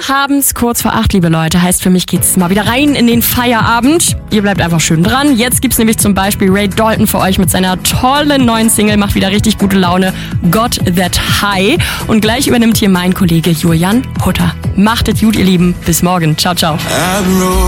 haben's kurz vor 8, liebe Leute. Heißt, für mich geht's mal wieder rein in den Feierabend. Ihr bleibt einfach schön dran. Jetzt gibt's nämlich zum Beispiel Ray Dalton für euch mit seiner tollen neuen Single. Macht wieder richtig gute Laune. Got That High. Und gleich übernimmt hier mein Kollege Julian Hutter. Macht es gut, ihr Lieben. Bis morgen. Ciao, ciao.